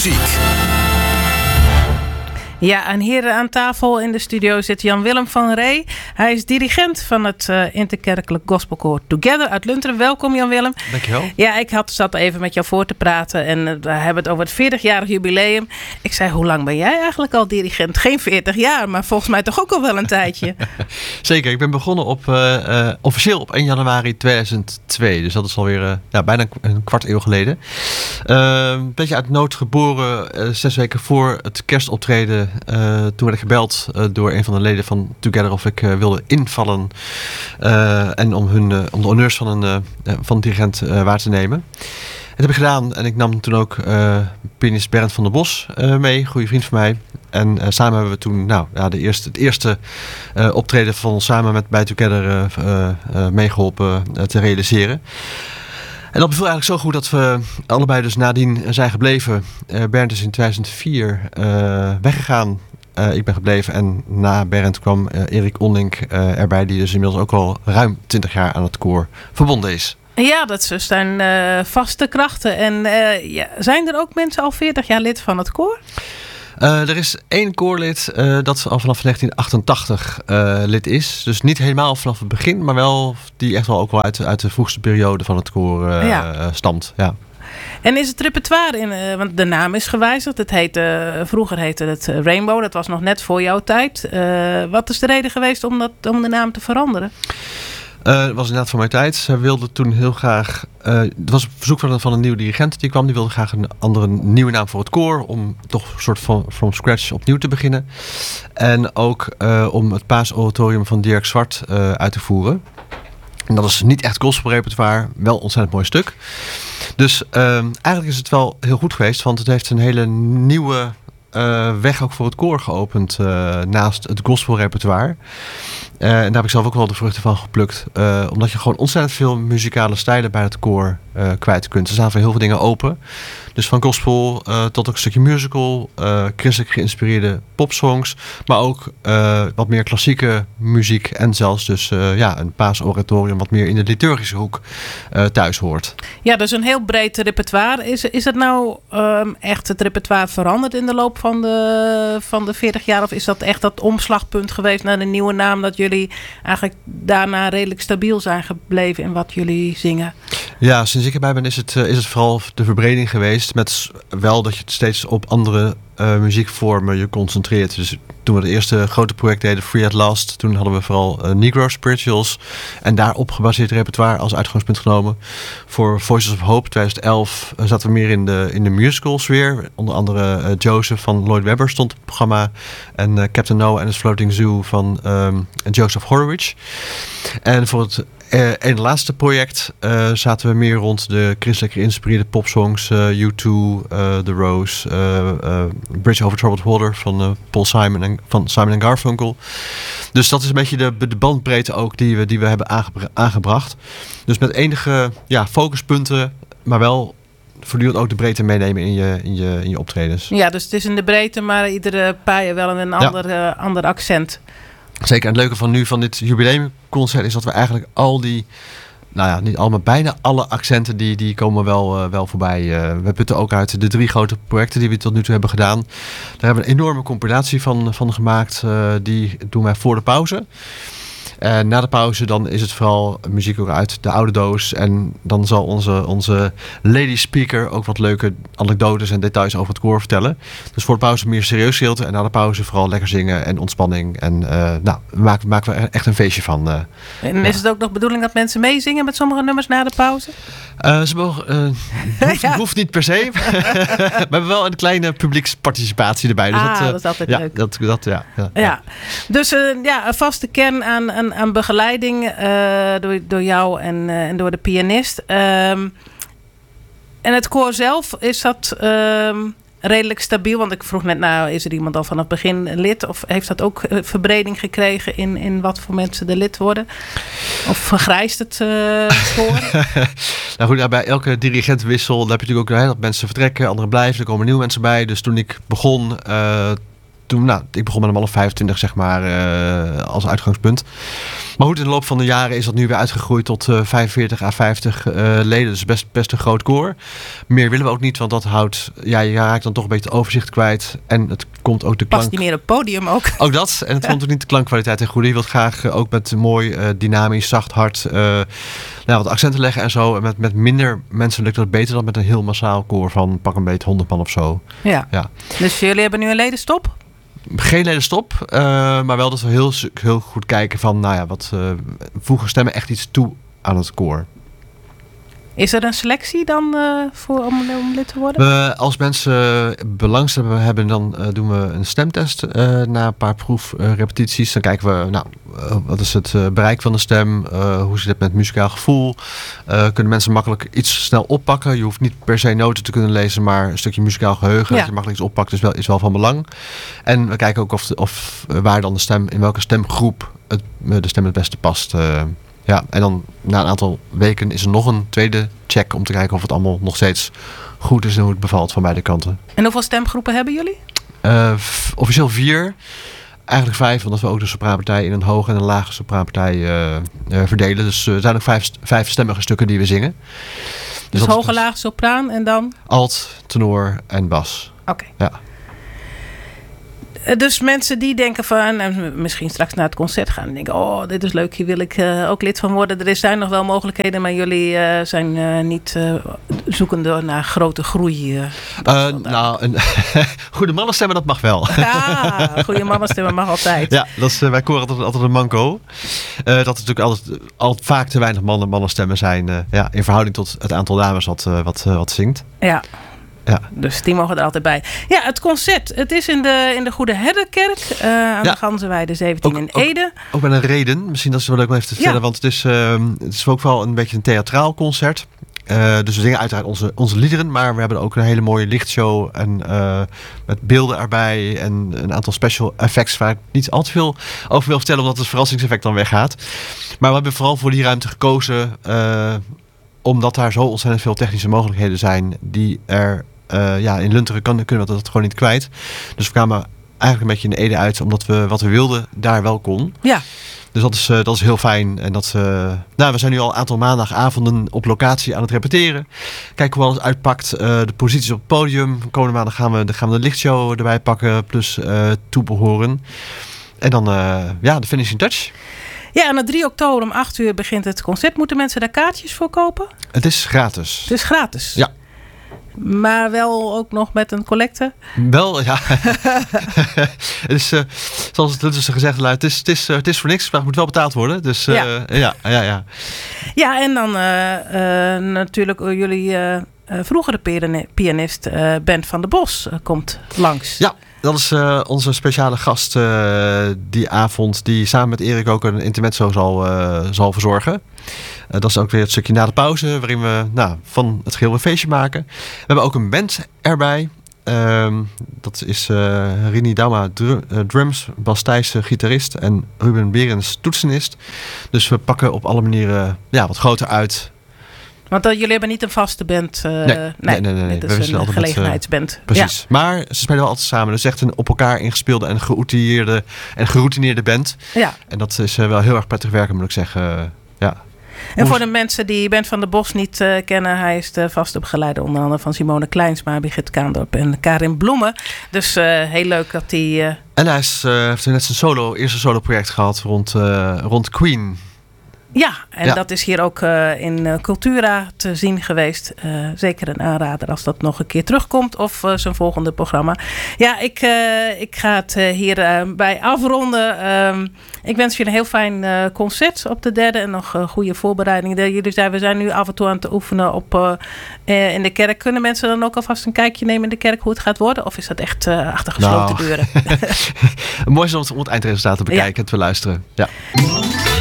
muziek. Ja, en hier aan tafel in de studio zit Jan-Willem van Ree. Hij is dirigent van het interkerkelijk gospelkoor Together uit Lunteren. Welkom Jan-Willem. Dankjewel. Ja, ik zat even met jou voor te praten en we hebben het over het 40-jarig jubileum. Ik zei, hoe lang ben jij eigenlijk al dirigent? Geen 40 jaar, maar volgens mij toch ook al wel een tijdje. Zeker, ik ben begonnen officieel op 1 januari 2002. Dus dat is alweer bijna een kwart eeuw geleden. Een beetje uit nood geboren, 6 weken voor het kerstoptreden. Toen werd ik gebeld door een van de leden van Together of ik wilde invallen en om de honneurs van dirigent waar te nemen. Dat heb ik gedaan en ik nam toen ook pianist Bernd van der Bos mee, goede vriend van mij. En samen hebben we toen het eerste optreden van ons samen bij Together meegeholpen te realiseren. En dat beviel eigenlijk zo goed dat we allebei dus nadien zijn gebleven. Bernd is in 2004 weggegaan. Ik ben gebleven en na Bernd kwam Erik Onlink erbij, die dus inmiddels ook al ruim 20 jaar aan het koor verbonden is. Ja, dat zijn vaste krachten. En zijn er ook mensen al 40 jaar lid van het koor? Er is 1 koorlid dat al vanaf 1988 lid is. Dus niet helemaal vanaf het begin, maar wel die echt wel ook wel uit de vroegste periode van het koor stamt. Ja. En is het repertoire want de naam is gewijzigd. Vroeger heette het Rainbow, dat was nog net voor jouw tijd. Wat is de reden geweest om de naam te veranderen? Het was inderdaad voor mijn tijd. Zij wilde toen heel graag... het was een verzoek van een nieuwe dirigent die kwam. Die wilde graag een nieuwe naam voor het koor. Om toch een soort van from scratch opnieuw te beginnen. En ook om het Paasoratorium van Dirk Zwart uit te voeren. En dat is niet echt gospelrepertoire. Wel een ontzettend mooi stuk. Dus eigenlijk is het wel heel goed geweest. Want het heeft een hele nieuwe weg ook voor het koor geopend. Naast het gospelrepertoire. En daar heb ik zelf ook wel de vruchten van geplukt. Omdat je gewoon ontzettend veel muzikale stijlen bij het koor kwijt kunt. Er staan voor heel veel dingen open. Dus van gospel tot ook een stukje musical. Christelijk geïnspireerde popsongs. Maar ook wat meer klassieke muziek. En zelfs dus een paasoratorium wat meer in de liturgische hoek thuis hoort. Ja, dus een heel breed repertoire. Is het nou echt het repertoire veranderd in de loop van de 40 jaar? Of is dat echt dat omslagpunt geweest naar de nieuwe naam, dat jullie eigenlijk daarna redelijk stabiel zijn gebleven in wat jullie zingen? Ja, sinds ik erbij ben is het vooral de verbreding geweest. Met wel dat je het steeds op andere muziekvormen je concentreert. Dus toen we het eerste grote project deden, Free at Last, toen hadden we vooral Negro Spirituals. En daarop gebaseerd repertoire als uitgangspunt genomen. Voor Voices of Hope 2011 zaten we meer in de musical sfeer. Onder andere Joseph van Lloyd Webber stond op het programma. En Captain Noah and his Floating Zoo van Joseph Horowitz. En voor het ene laatste project zaten we meer rond de christelijk geïnspireerde popsongs. U2, The Rose, Bridge Over Troubled Water van Paul Simon en van Simon & Garfunkel. Dus dat is een beetje de bandbreedte ook die we hebben aangebracht. Dus met enige focuspunten, maar wel voortdurend ook de breedte meenemen in je optredens. Ja, dus het is in de breedte, maar iedere paar wel een ander accent. Zeker. En het leuke van dit jubileumconcert is dat we eigenlijk al die, niet allemaal, bijna alle accenten die komen wel voorbij. We putten ook uit de 3 grote projecten die we tot nu toe hebben gedaan. Daar hebben we een enorme compilatie van gemaakt. Die doen wij voor de pauze. En na de pauze dan is het vooral muziek ook uit de oude doos. En dan zal onze lady speaker ook wat leuke anekdotes en details over het koor vertellen. Dus voor de pauze meer serieus gedeelte. En na de pauze vooral lekker zingen en ontspanning. En maken we echt een feestje van. En is het ook nog bedoeling dat mensen meezingen met sommige nummers na de pauze? Ze mogen, hoeft niet per se. We hebben wel een kleine publieksparticipatie erbij. Dus dat is altijd leuk. Ja. Dus een vaste kern aan begeleiding door jou en door de pianist. En het koor zelf, is dat redelijk stabiel? Want ik vroeg net, is er iemand al vanaf het begin lid? Of heeft dat ook verbreding gekregen in wat voor mensen er lid worden? Of vergrijst het koor? Nou goed, bij elke dirigentwissel heb je natuurlijk ook dat mensen vertrekken, anderen blijven, er komen nieuwe mensen bij. Dus toen ik begon toen, ik begon met een man of 25, zeg maar, als uitgangspunt. Maar goed, in de loop van de jaren is dat nu weer uitgegroeid tot 45 à 50 leden. Dus best een groot koor. Meer willen we ook niet, want dat houdt... Ja, je raakt dan toch een beetje het overzicht kwijt. En het komt ook de klank... Past niet meer op het podium ook. Ook dat. En het komt ook niet de klankkwaliteit ten goede. Je wilt graag ook met mooi, dynamisch, zacht, hard... wat accenten leggen en zo. En met minder mensen lukt dat beter dan met een heel massaal koor van pak een beetje 100 man of zo. Ja. Dus jullie hebben nu een ledenstop? Geen ledenstop, maar wel dat we heel goed kijken van, voegen stemmen echt iets toe aan het koor. Is er een selectie dan om lid te worden? Als mensen belangstelling hebben, dan doen we een stemtest na een paar proefrepetities. Dan kijken we, wat is het bereik van de stem? Hoe zit het met muzikaal gevoel? Kunnen mensen makkelijk iets snel oppakken? Je hoeft niet per se noten te kunnen lezen, maar een stukje muzikaal geheugen. Dat je makkelijk iets oppakt is wel van belang. En we kijken ook of waar dan de stem, in welke stemgroep de stem het beste past. En dan na een aantal weken is er nog een tweede check om te kijken of het allemaal nog steeds goed is en hoe het bevalt van beide kanten. En hoeveel stemgroepen hebben jullie? Officieel 4. Eigenlijk 5, omdat we ook de sopraanpartij in een hoge en een lage sopraanpartij verdelen. Dus er zijn ook 5 stemmige stukken die we zingen. Dus hoge, lage, sopraan en dan? Alt, tenor en bas. Oké. Ja. Dus mensen die denken van, en misschien straks naar het concert gaan en denken, dit is leuk, hier wil ik ook lid van worden. Er zijn nog wel mogelijkheden, maar jullie zijn niet zoekende naar grote groei. Een goede mannenstemmen, dat mag wel. Ja, goede mannenstemmen mag altijd. Ja, dat is bij koor altijd een manco. Dat er natuurlijk altijd vaak te weinig mannenstemmen zijn. In verhouding tot het aantal dames wat zingt. Ja. Ja. Dus die mogen er altijd bij. Ja, het concert. Het is in de Goede Herderkerk. Aan de Ganzenweide 17 in Ede. Ook met een reden. Misschien dat is wel leuk om even te vertellen. Want het is ook wel een beetje een theatraal concert. Dus we zingen uiteraard onze liederen. Maar we hebben ook een hele mooie lichtshow. En met beelden erbij. En een aantal special effects waar ik niet al te veel over wil vertellen. Omdat het verrassingseffect dan weggaat. Maar we hebben vooral voor die ruimte gekozen. Omdat daar zo ontzettend veel technische mogelijkheden zijn. Die er in Lunteren kunnen we dat gewoon niet kwijt. Dus we kwamen eigenlijk een beetje in Ede uit. Omdat we wat we wilden daar wel kon. Ja. Dus dat is heel fijn. En we zijn nu al een aantal maandagavonden op locatie aan het repeteren. Kijken hoe alles uitpakt. De posities op het podium. Komende maandag gaan we de lichtshow erbij pakken. Plus toebehoren. En dan de finishing touch. Ja, en op 3 oktober om 8 uur begint het concert. Moeten mensen daar kaartjes voor kopen? Het is gratis. Het is gratis? Ja. Maar wel ook nog met een collecte? Wel, ja. Het is, zoals het dus gezegd luidt, het is voor niks, maar het moet wel betaald worden. Dus ja. Ja, en dan natuurlijk jullie vroegere pianist Ben van der Bos komt langs. Ja. Dat is onze speciale gast die avond, die samen met Erik ook een intermezzo zal verzorgen. Dat is ook weer het stukje na de pauze, waarin we van het geheel een feestje maken. We hebben ook een band erbij. Dat is Rini Dauma drums, Bas Thijssen gitarist en Ruben Berens toetsenist. Dus we pakken op alle manieren wat groter uit. Want jullie hebben niet een vaste band. Nee. Het is een gelegenheidsband. Precies. Ja. Maar ze spelen wel altijd samen. Dus echt een op elkaar ingespeelde en geroutineerde band. Ja. En dat is wel heel erg prettig werken, moet ik zeggen. Ja. En voor de mensen die Ben van der Bos niet kennen, hij is de vaste begeleider onder andere van Simone Kleinsma, Birgit Kaandorp en Karin Bloemen. Dus heel leuk dat hij... En hij heeft net zijn eerste solo project gehad rond Queen. Ja, en dat is hier ook in Cultura te zien geweest. Zeker een aanrader als dat nog een keer terugkomt. Of zijn volgende programma. Ja, ik ga het hierbij afronden. Ik wens jullie een heel fijn concert op de 3e. En nog goede voorbereidingen. Jullie zeiden, we zijn nu af en toe aan het oefenen in de kerk. Kunnen mensen dan ook alvast een kijkje nemen in de kerk hoe het gaat worden? Of is dat echt achter gesloten deuren? Mooi is om het eindresultaat te bekijken en te luisteren. Ja.